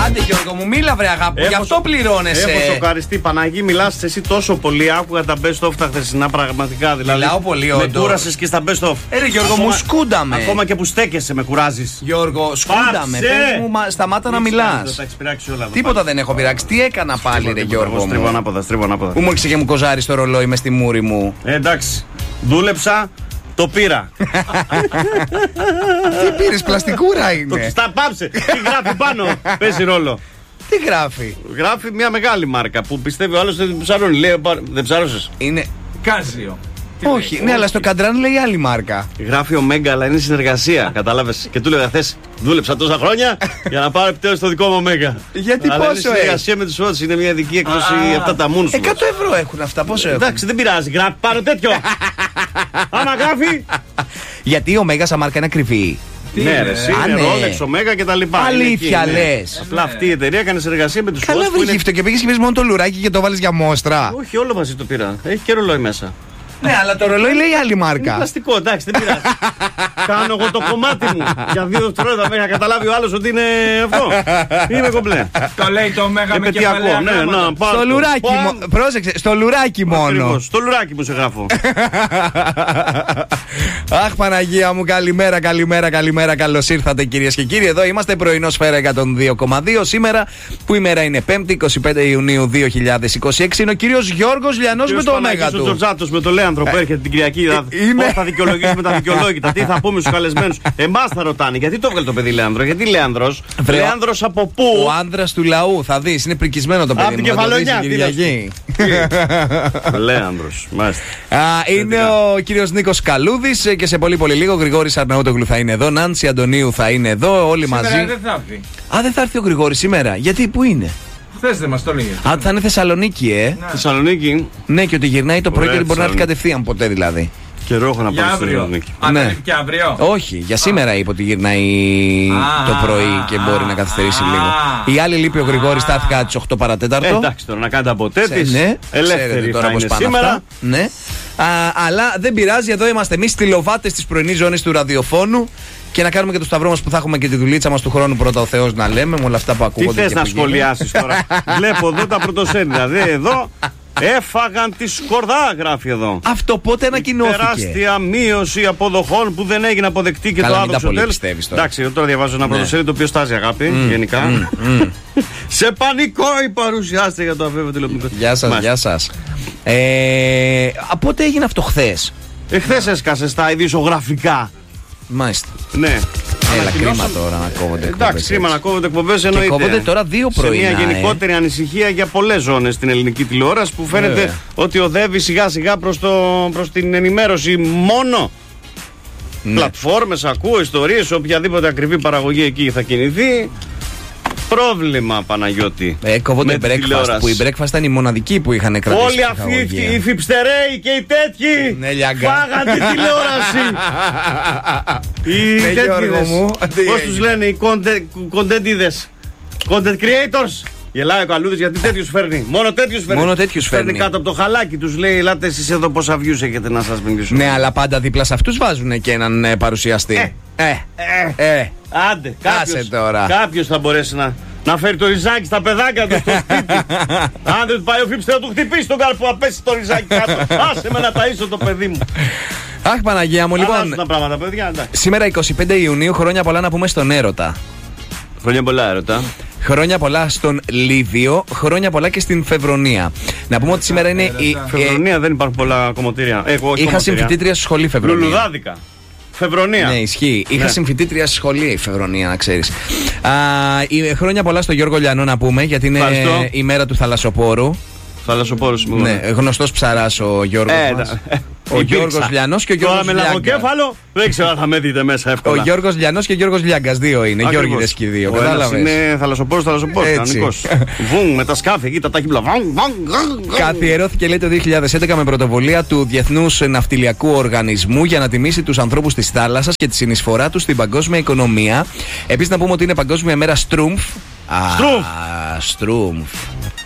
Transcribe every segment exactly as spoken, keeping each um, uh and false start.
Άντε Γιώργο μου, μίλα βρε αγάπη, γι' αυτό πληρώνεσαι. Έχω σοκαριστεί, Παναγί, μιλάς εσύ τόσο πολύ. Άκουγα τα best of τα χθεσινά πραγματικά. Δηλαδή, μιλάω πολύ, όντως. Με κούρασες και στα best of. Ε, ρε Γιώργο ακόμα, μου, σκούνταμε. Ακόμα και που στέκεσαι με κουράζεις. Γιώργο, σκούνταμε. Πες μου, σταμάτα να μιλάς. Τίποτα δεν έχω πειράξει. Τι έκανα πάλι, ρε Γιώργο. Στρίβω ανάποδα, στρίβω ανάποδα. Πού μου έρχεσαι και μου κοζάρει το ρολόι με στη μούρη μου. Ε, εντάξει. Δούλεψα. Το πήρα. Τι πήρες, πλαστικούρα είναι. Το στα πάψε. Τι γράφει πάνω. Παίζει ρόλο. Τι γράφει. Γράφει μια μεγάλη μάρκα που πιστεύει ο άλλος δεν ψαρώνει. Λέει, δεν ψάρωσες. Είναι Κάζιο. Όχι, ναι, αλλά στο Καντράν λέει άλλη μάρκα. Γράφει Ωμέγκα, αλλά είναι συνεργασία. Κατάλαβες. Και του λέγα χθες, δούλεψα τόσα χρόνια για να πάρω επιτέλους το δικό μου Ωμέγκα. Γιατί αλλά πόσο είναι συνεργασία με τους Φώτες, είναι μια ειδική έκδοση αυτά τα moons. εκατό ευρώ έχουν αυτά, πόσο έχουν. Εντάξει, δεν πειράζει, γράφει πάνω τέτοιο. Άμα γράφει. Γιατί η Ωμέγα σαν μάρκα είναι ακριβή. Ναι, ρε, είναι Rolex, Ωμέγα και τα λοιπά. Αλήθεια λες. Απλά αυτή η εταιρεία έκανε συνεργασία με τους Φώτες. Καλά, βρε γύφτο και πήγες και πήρες μόνο το λουράκι και το βάλεις για μόστρα. Όχι, όλο μαζί το πήρα. Έχει και ρολόι μέσα. Ναι, αλλά το ρολόι λέει άλλη μάρκα. Είναι πλαστικό, εντάξει, δεν πειράζει. Κάνω εγώ το κομμάτι μου. Για δύο δευτερόλεπτα μέχρι να καταλάβει ο άλλος ότι είναι αυτό. Είμαι κομπλέ. Το λέει το Ωμέγα με κεφαλαία ναι, να, στο λουράκι μόνο. Πρόσεξε, στο λουράκι μόνο. Στο λουράκι μου σε γράφω. Αχ, Παναγία μου, καλημέρα, καλημέρα, καλημέρα. Καλώς ήρθατε, κυρίες και κύριοι. Εδώ είμαστε, πρωινό Σφαίρα εκατόν δύο κόμμα δύο. Σήμερα, που η μέρα είναι Πέμπτη, είκοσι πέντε Ιουνίου δύο χιλιάδες είκοσι έξι, είναι ο κύριος Γιώργος Λιανός με το Ωμέγα του. Ο Τζορτζάτος με το Λέανδρο που έρχεται την Κυριακή. Πώς θα δικαιολογήσουμε τα δικαιολόγητα, τι θα πούμε στους καλεσμένους. Εμάς θα ρωτάνε, γιατί το έβγαλε το παιδί Λέανδρο, γιατί Λέανδρος. Λέανδρος από πού? Ο άνδρας του λαού, θα δεις, είναι πρικισμένο το παιδί. Από την Κεφαλονιά. Λέανδρος, μάλιστα. Είναι ο κύριος Νίκος Καλούδης και σε πολύ πολύ λίγο Γρηγόρης Αρναούτογλου θα είναι εδώ, Νάνση Αντωνίου θα είναι εδώ, όλοι μαζί. Σήμερα δεν θα έρθει. Α, δεν θα έρθει ο Γρηγόρης σήμερα. Γιατί, πού είναι? Χθες δεν μας το λέγε. Α, θα είναι Θεσσαλονίκη, ε. Ναι. Θεσσαλονίκη. Ναι, και ότι γυρνάει το πρωί και δεν μπορεί να έρθει κατευθείαν ποτέ δηλαδή. Καιρό έχω να πάω στη Θεσσαλονίκη. Ναι. Και αύριο. Όχι, για σήμερα είπε ότι γυρνάει α, το πρωί και μπορεί α, να καθυστερήσει α, λίγο. Η άλλη λείπει ο Γρηγόρης, στάθηκα τις οκτώ παρά τέταρτο. Ε, εντάξει τώρα να κάνετε από τέτοιες. Ναι, ελεύθερη τώρα πώς πάνε σήμερα. Αυτά. Ναι. Α, αλλά δεν πειράζει, εδώ είμαστε εμείς στυλοβάτες της πρωινής ζώνης του ραδιοφώνου. Και να κάνουμε και το σταυρό μας που θα έχουμε και τη δουλίτσα μας του χρόνου πρώτα ο Θεός να λέμε με όλα αυτά που ακούγονται. Τι θες να σχολιάσεις τώρα? Βλέπω εδώ τα πρωτοσέλιδα. Δε εδώ έφαγαν τη σκορδά, γράφει εδώ. Αυτό πότε ανακοινώθηκε? Τεράστια μείωση αποδοχών που δεν έγινε αποδεκτή και καλά, το άδοξο τέλος. Εντάξει, εγώ τώρα διαβάζω ένα ναι. πρωτοσέλιδο το οποίο στάζει αγάπη mm, γενικά. Mm, mm. Σε πανικό η παρουσιάστε για το αβέβαιο τηλεοπτικό. Γεια σας, Μάλιστα. Γεια σας. Ε, από πότε έγινε αυτό χθες? Εχθές έσκασε στα ειδησιογραφικά. Μάλιστα. Ναι. Έλα, κρίμα τώρα να κόβονται εκπομπές. Εντάξει, κρίμα να κόβονται εκπομπές εννοείται. Κόβονται τώρα δύο πρωινά. Σε μια γενικότερη ε. ανησυχία για πολλές ζώνες στην ελληνική τηλεόραση που φαίνεται Βέβαια. ότι οδεύει σιγά σιγά προς, το, προς την ενημέρωση μόνο. Ναι. Πλατφόρμες, ακούω, ιστορίες, οποιαδήποτε ακριβή παραγωγή εκεί θα κινηθεί. Πρόβλημα, Παναγιώτη. Ε, κόβονται breakfast τηλεόραση. Που η breakfast ήταν η μοναδική που είχαν κρατήσει. Όλοι αυτοί οι φιψτερέοι και οι τέτοιοι ναι, φάγαν τη τηλεόραση. Οι τέτοιοι. Πώς τους λένε οι contentidες, content creators. Γελάει ο Καλούδης γιατί τέτοιους φέρνει. Μόνο τέτοιους φέρνει. Μόνο τέτοιους φέρνει. Φέρνει κάτω από το χαλάκι. Τους λέει: ελάτε εσείς εδώ πόσα views έχετε να σας μιλήσω. Ναι, αλλά πάντα δίπλα σε αυτούς βάζουν και έναν ε, παρουσιαστή. Ε, ε, ε, ε. Άντε, κάποιος, τώρα. κάποιος θα μπορέσει να, να φέρει το ριζάκι στα παιδάκια του στο σπίτι. Αν δεν του πάει ο Φίψης θα του χτυπήσει τον καρπό, να πέσει το ριζάκι κάτω. Άσε με να ταΐσω το παιδί μου. Αχ, Παναγία μου, λοιπόν. Τα πράγματα, παιδιά, σήμερα εικοστή πέμπτη Ιουνίου, χρόνια πολλά να πούμε στον έρωτα. Χρόνια πολλά, έρωτα. Χρόνια πολλά στον Λίβιο, χρόνια πολλά και στην Φεβρονία. Να πούμε ότι σήμερα είναι η. Φεβρονία δεν υπάρχουν πολλά κομμωτήρια. Είχα συμφοιτήτρια στη σχολή Φεβρονία. Λουλουδάδικα. Φεβρονία. Ναι, ισχύει. Είχα ναι. συμφοιτήτρια στη σχολή η Φεβρονία, να ξέρεις. Α, η, χρόνια πολλά στο Γιώργο Λιανό να πούμε, γιατί είναι Ευχαριστώ. η μέρα του θαλασσοπόρου. Θαλασσοπόρος, ναι, γνωστός ψαράς ο Γιώργος ε, μας. Ο Γιώργος Λιανός και ο Γιώργος Λιάγκα. Τώρα με λαγοκέφαλο δεν ξέρω αν θα με δείτε μέσα εύκολα. Ο Γιώργος Λιανός και ο Γιώργος Λιάγκας, δύο είναι. Γιώργηδες και οι δύο. Ο ένας είναι θαλασσοπόρος, θαλασσοπόρος, κανονικός. Βουν με τα σκάφη εκεί, τα τάχυμπλα. Καθιερώθηκε λέει το δύο χιλιάδες έντεκα με πρωτοβουλία του Διεθνούς Ναυτιλιακού Οργανισμού για να τιμήσει τους ανθρώπους της θάλασσας και τη συνεισφορά τους στην παγκόσμια οικονομία. Επίσης να πούμε ότι είναι Παγκόσμια μέρα Στρούμφ. Στρούμφ. Στρούμφ.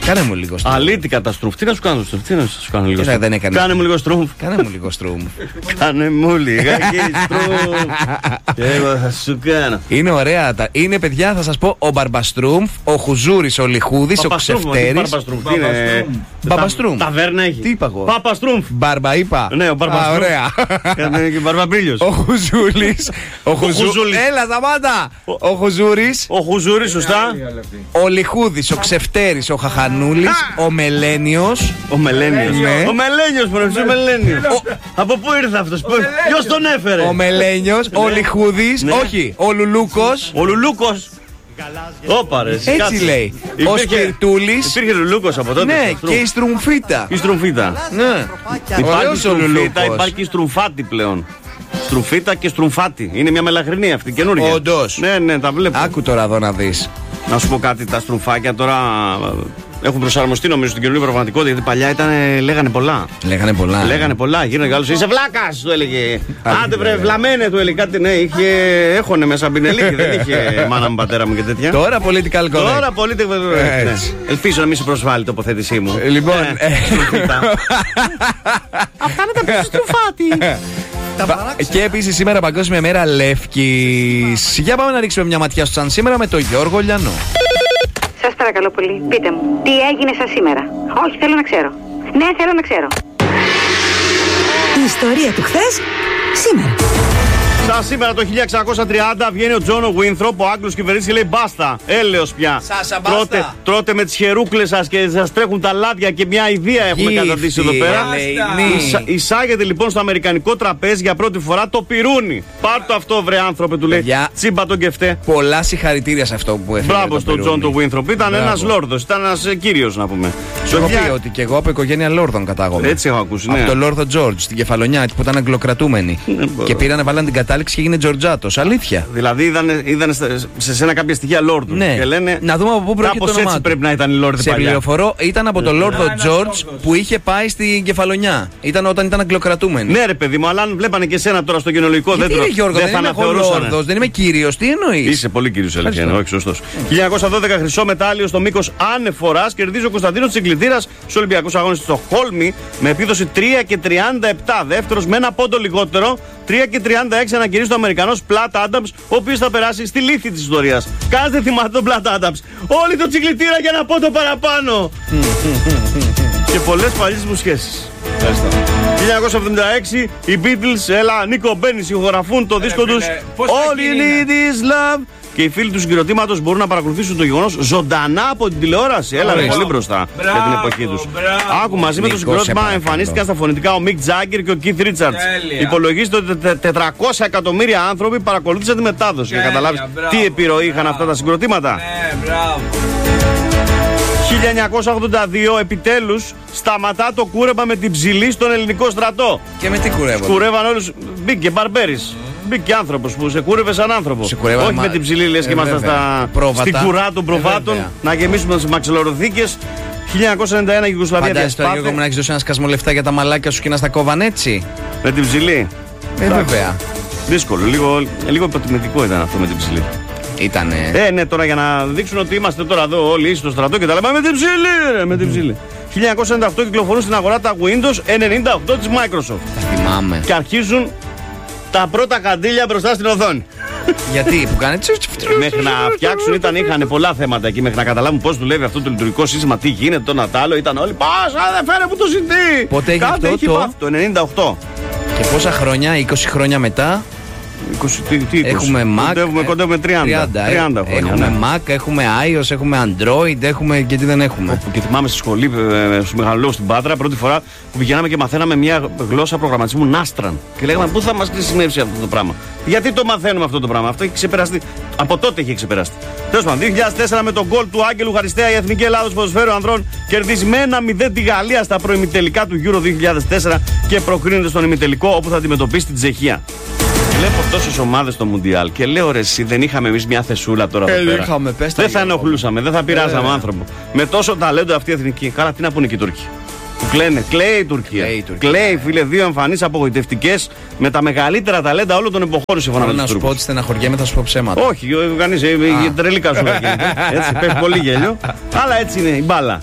Κάνε μου λίγο στρούμφ. Αλήτικα τα στρούμφ. Τι να σου κάνω στρούμφ. Τι να σου κάνω λίγο στρούμφ. Δεν έκανε. Κάνε μου λίγο στρούμφ. Κάνε μου λίγο στρούμφ. Κάνε μου λιγάκι στρούμφ. Και εγώ θα σου κάνω. Είναι ωραία. τα- Είναι παιδιά, θα σας πω, ο Μπαρμπαστρούμφ, ο Χουζούρης, ο Λιχούδης, ο Ξεφτέρης. Μπαρμπαστρούμφ. Τι είναι. Μπαμπαστρούμφ. Ταβέρνα έχει. Τι είπα εγώ? Παπαστρούμφ. Μπαρμπα είπα. Ναι, ο Μπαρμπαστρούμφ. Α, ωραία. Κάνε και Μπαρμπαμπρίλιος. Ο Χουζούλης. Ο Χουζού- Χουζούλης. Έλα, σταμάτα. Ο Χουζούρης, Ο Χουζούρης, σωστά. ο Λιχούδης, ο Ξεφτέρης, ο Χαχανούλης, ο Μελένιος. Ο Μελένιος. Ναι. Ο Μελένιος, μωρέ, ο Μελένιος. Από πού ήρθε αυτός, ποιος τον έφερε? Ο Μελένιος, ο Λιχούδης, Ναι. όχι, ο Λουλούκος. Ο Λουλούκος. Όπα ρε, Έτσι κάτσε. λέει. Ο Υπήρχε- Σπιρτούλης. Υπήρχε Λουλούκος από τότε. Ναι, στο και η Στρούμφ. Στρουμφίτα. Η Στρουμφίτα. Ναι. Υπάρχει Ωραίος ο Στρουμφίτα, Λουλούκος. υπάρχει και Στρουμφάτη πλέον. Στρουμφίτα και Στρουμφάτη. Είναι μια μελαχρινή αυτή, καινούργια. Όντως. Ναι, ναι, τα βλέπω. Άκου τώρα εδώ να δεις. Να σου πω κάτι, τα στρουμφάκια τώρα ε, έχουν προσαρμοστεί νομίζω στην καινούργια πραγματικότητα. Γιατί παλιά ήταν, λέγανε πολλά. Λέγανε πολλά. Λέγανε πολλά, γίνανε Γάλλος. Είσαι βλάκας, του έλεγε. Άντε βρε, βλαμένε, του έλεγε κάτι. Ναι, είχε, έχωνε μέσα μπινελίκι, δεν είχε μάνα μου, πατέρα μου και τέτοια. Τώρα political correct. Τώρα πολύ τε- ναι. Έτσι. Ελπίζω να μην σε προσβάλλει η τοποθέτησή μου. Ε, Λοιπόν. Ε, ε, στρουμφίτα. Αυτά είναι τα πιο στρουφάτη. Και επίσης σήμερα Παγκόσμια Μέρα Λεύκης. Για πάμε να ρίξουμε μια ματιά στο σαν σήμερα με τον Γιώργο Λιανό. Σας παρακαλώ πολύ, πείτε μου, τι έγινε σας σήμερα? Όχι, θέλω να ξέρω. Ναι, θέλω να ξέρω. Η ιστορία του χθες, σήμερα. Σαν σήμερα το χίλια εξακόσια τριάντα βγαίνει ο Τζόνο Γουίνθροπ, ο Άγγλος κυβερνήτης, και λέει μπάστα, έλεος πια. Σάσα, μπάστα. Τρώτε, τρώτε με τις χερούκλες σας και σας τρέχουν τα λάδια και μια ιδέα έχουμε Γύφτη, καταντήσει εδώ πέρα. ελεηνή. Εισά- Εισάγεται λοιπόν στο αμερικανικό τραπέζι για πρώτη φορά το πυρούνι. Πάρ' το αυτό, βρε άνθρωπε, του λέει. Παιδιά. Τσίμπα τον κεφτέ. Πολλά συγχαρητήρια σε αυτό που έφερε. Μπράβο το στον πυρούνι. Τζον του Γουίνθροπ. Ήταν Μπράβο. ένας λόρδος, ήταν ένας κύριος να πούμε. Σου έχω Παιδιά, πει ότι και εγώ από οικογένεια Λόρδων κατάγομαι. Έτσι έχω ακούσει, ναι. Από τον Λόρδο Τζόρτζ στην Κεφαλονιά που ήταν αγγλοκρατούμενοι. μπορώ. Και πήρανε, βάλαν την κατάληξη και έγινε Τζορτζάτος. Αλήθεια. Δηλαδή είδανε, είδανε στα- σε σένα κάποια στοιχεία λόρδου. Ναι. Και λένε, Να δούμε από πού προέρχεται κάπως το όνομά έτσι του. πρέπει να ήταν οι λόρδοι Σε παλιά. πληροφορώ, ήταν από τον Λόρδο ένας Τζόρτζ Λόρδος. που είχε πάει στην Κεφαλονιά. Ήταν όταν ήταν αγγλοκρατούμενοι. Ναι, ρε παιδί μου, αλλά αν βλέπανε και εσένα τώρα στο γενολογικό Γιατί δέντρο. ρε Γιώργο, δεν, θα είμαι εγώ αναθεωρούσανε. Λόρδος, δεν είμαι κύριος, τι εννοείς? Είσαι πολύ κύριο Ελευθερία, Ευχαριστώ. όχι σωστό. χίλια εννιακόσια δώδεκα χρυσό μετάλλιο στο μήκος ανεφοράς κερδίζει ο Κωνσταντίνος Τσιγκλιτήρας στους Ολυμπιακούς Αγώνες στο Χόλμη με επίδοση τρία και τριάντα επτά. Δεύτερος με ένα πόντο λιγότερο, τρία και τριάντα έξι ανακηρύσσει ο Αμερικανός Πλάτ Άνταμς, ο οποίος θα περάσει στη λύθη της ιστορίας. Κανείς δεν θυμάται τον Πλάτ Άνταμς. Όλοι το Τσιγκλιτήρα για ένα πόντο παραπάνω. Και πολλές παλιές μου σχέσεις. Ευχαριστώ. χίλια εννιακόσια εβδομήντα έξι οι Beatles, έλα, Νίκο Μπένις, ηχογραφούν το δίσκο φίλε, τους πώς All θα You γίνει Need Is Love. Και οι φίλοι του συγκροτήματος μπορούν να παρακολουθήσουν το γεγονός ζωντανά από την τηλεόραση. Έλα, ρε, Ορίστε. πολύ μπροστά για την Μπράβο, εποχή τους. μπράβο. Άκου, μαζί με το Νίκο, σε συγκρότημα παρακαλώ. εμφανίστηκαν στα φωνητικά ο Mick Jagger και ο Keith Richards. Τέλεια. Υπολογίζεται ότι τε- τετρακόσια εκατομμύρια άνθρωποι παρακολούθησαν τη μετάδοση. Για να Τέλεια, καταλάβεις μπράβο, τι επιρροή είχαν μπράβο. αυτά τα συγκροτήματα. Ναι, μπράβο. χίλια εννιακόσια ογδόντα δύο επιτέλους σταματά το κούρεμα με την ψηλή στον ελληνικό στρατό. Και με τι κουρεύω. Κουρεύαν όλους. Μπήκε μπαρμπέρις. Μπήκε άνθρωπος που σε κούρευε σαν άνθρωπο. Σε κουρεύανε, Όχι μα- με την ψηλή, λες ε, και ήμασταν βέβαια. στα... Πρόβατα. στην κουρά των Ε, προβάτων. βέβαια. Να γεμίσουμε τις μαξιλοροθήκες. χίλια εννιακόσια ενενήντα ένα η Ιουγκοσλαβία Φαντάζεσαι τώρα Γιώργο μου να διασπάται. έχεις δώσει ένα σκασμό λεφτά για τα μαλάκια σου και να στα κόβαν έτσι. Με την ψηλή. Ε, βέβαια. Δύσκολο. Λίγο, λίγο υποτιμητικό ήταν αυτό με την ψηλή. Ήτανε. Ε, ναι, τώρα για να δείξουν ότι είμαστε τώρα εδώ όλοι ίσοι στο στρατό και τα λέμε με την ψηλή, ρε, με την ψηλή. χίλια εννιακόσια ενενήντα οκτώ κυκλοφορούν στην αγορά τα Windows ενενήντα οκτώ της Microsoft. Τα θυμάμαι. Και αρχίζουν τα πρώτα καντήλια μπροστά στην οθόνη. Γιατί που κάνει τσου, τσου, τσου, Ε, μέχρι τσου, να τσου, φτιάξουν ήταν, είχαν πολλά θέματα εκεί. Μέχρι να καταλάβουν πώς δουλεύει αυτό το λειτουργικό σύστημα, τι γίνεται, το να τ' άλλο. Ήταν όλοι. Πας, δεν φέρε μου το σι ντι. Πότε έγινε Κάτι αυτό, έχει το? πάθει, το ενενήντα οκτώ. Και πόσα χρόνια, είκοσι χρόνια μετά, είκοσι, τι, τι, είκοσι. έχουμε Mac. Κοντεύουμε, κοντεύουμε τριάντα. τριάντα, ε. τριάντα χρόνια. Έχουμε Ναι. Mac, έχουμε iOS, έχουμε Android, έχουμε και τι δεν έχουμε. Και θυμάμαι στη σχολή, ε, στο μεγαλολόγο στην Πάτρα, πρώτη φορά που πηγαίναμε και μαθαίναμε μια γλώσσα προγραμματισμού Νάστραν. Και λέγαμε πού θα μας χρησιμεύσει αυτό το πράγμα. Γιατί το μαθαίνουμε αυτό το πράγμα. Αυτό έχει ξεπεραστεί. Από τότε έχει ξεπεραστεί. Τέλος πάντων, δύο χιλιάδες τέσσερα με τον γκολ του Άγγελου Χαριστέα η Εθνική Ελλάδος Ποδοσφαίρου Ανδρών κερδίζει με ένα μηδέν τη Γαλλία στα προημιτελικά του Euro δύο χιλιάδες τέσσερα και προκρίνεται στον ημιτελικό όπου θα αντιμετωπίσει την Τσεχία. Βλέπω τόσες ομάδες στο Μουντιάλ και λέω ρε, εσύ δεν είχαμε εμείς μια θεσούλα τώρα εδώ Ε, πέρα. είχαμε, πες τα, Δεν θα Γιώργο. ενοχλούσαμε, δεν θα πειράζαμε Ε. άνθρωπο. Με τόσο ταλέντο αυτή η εθνική. Καλά, τι να πούνε και οι Τούρκοι. Που κλαίνε, κλαίει η Τουρκία. Κλαίει η Τουρκία. Κλαίει, φίλε, δύο εμφανίσεις απογοητευτικές με τα μεγαλύτερα ταλέντα όλων των εποχών σύμφωνα Θέλω με να τους σου πω Τούρκους. ότι στεναχωριέμαι, θα σου πω ψέματα. Όχι, κανείς, τρελή κασούλα γίνεται. Έτσι, πέφτει πολύ γέλιο. Αλλά έτσι είναι η μπάλα.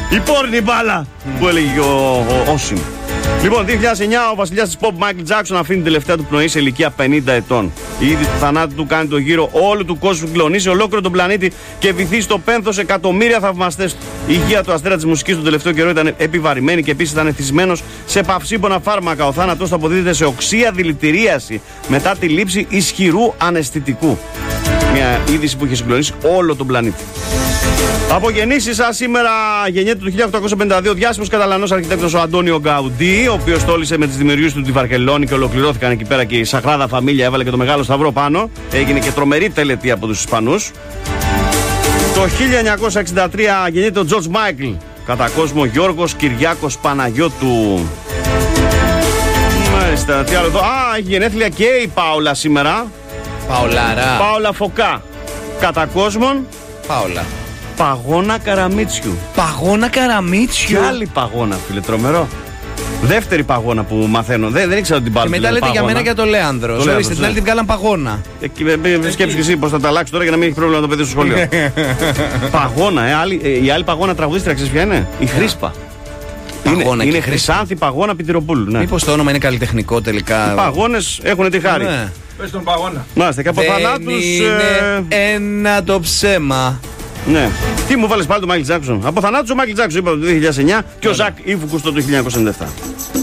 Η πόρνη μπάλα που έλεγε και ο, ο Όσιμ. Λοιπόν, δύο χιλιάδες εννιά ο βασιλιάς της pop Michael Jackson αφήνει την τελευταία του πνοή σε ηλικία πενήντα ετών. Η είδηση του θανάτου του κάνει το γύρο όλου του κόσμου, συγκλονίσει ολόκληρο τον πλανήτη και βυθεί στο πένθος εκατομμύρια θαυμαστές. Η υγεία του αστέρα της μουσικής τον τελευταίο καιρό ήταν επιβαρημένη και επίσης ήταν εθισμένος σε παυσίπονα φάρμακα. Ο θάνατος του αποδίδεται σε οξεία δηλητηρίαση μετά τη λήψη ισχυρού αναισθητικού. Μια είδηση που είχε συγκλονίσει όλο τον πλανήτη. Από γεννήσεις σας σήμερα γεννιέται το χίλια οκτακόσια πενήντα δύο ο διάσημος Καταλανός αρχιτέκτονος ο Αντώνιο Γκαουντί, ο οποίος τόλισε με τις δημιουργίες του τη Βαρκελόνη και ολοκληρώθηκαν εκεί πέρα και η Σαγράδα Φαμίλια έβαλε και το μεγάλο σταυρό πάνω. Έγινε και τρομερή τελετή από τους Ισπανούς. Το χίλια εννιακόσια εξήντα τρία γεννιέται ο Τζορτζ Μάικλ, κατά κόσμο Γιώργος Κυριάκος Παναγιώτου. Μάλιστα, τι άλλο εδώ. Α, έχει γενέθλια και η Πάολα σήμερα. Παολάρα. Πάολα Φωκά. Κατά κόσμον. Πάολα. Παγώνα Καραμίτσιου. Παγώνα Καραμίτσιου. Και άλλη παγώνα, φίλε, τρομερό. Δεύτερη παγώνα που μαθαίνω. Δεν, δεν ήξερα την παγώνα. Και μετά λέτε παγώνα. Για μένα και το Λέανδρο. Το Ορίστε, την άλλη την βγάλαν παγώνα. Σκέψου και εσύ πώς θα τα αλλάξει τώρα για να μην έχει πρόβλημα το παιδί στο σχολείο. Παγώνα, ε, άλλη, ε, η άλλη παγώνα τραγουδίστρια, ξέρεις ποια είναι? Η Χρήσπα. Παγώνα είναι και είναι Χρυσάνθη Παγώνα Πιτηροπούλου. Ναι. Μήπως το όνομα είναι καλλιτεχνικό τελικά? Οι παγώνες έχουν τη χάρη. Ναι. Πες τον παγώνα. Μάλιστα, και από θανάτους. Είναι ε... ένα το ψέμα. Ναι. Τι μου βάλες πάλι το Μάικλ Τζάκσον? Από θανάτους ο Μάικλ Τζάκσον είπα το δύο χιλιάδες εννιά και ο Ζακ Ήβουκος το χίλια εννιακόσια ενενήντα επτά.